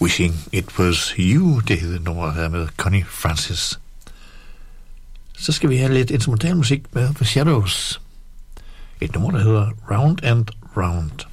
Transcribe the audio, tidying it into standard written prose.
Wishing It Was You, det hedder nummeret her med Connie Francis. Så skal vi have lidt instrumental musik med The Shadows. Et nummer, der hedder Round and Round.